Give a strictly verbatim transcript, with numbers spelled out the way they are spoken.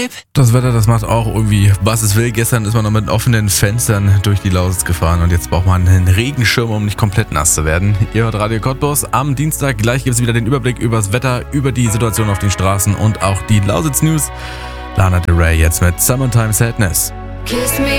Das Wetter, das macht auch irgendwie, was es will. Gestern ist man noch mit offenen Fenstern durch die Lausitz gefahren und jetzt braucht man einen Regenschirm, um nicht komplett nass zu werden. Ihr hört Radio Cottbus am Dienstag. Gleich gibt es wieder den Überblick über das Wetter, über die Situation auf den Straßen und auch die Lausitz News. Lana Del Rey jetzt mit Summertime Sadness. Kiss me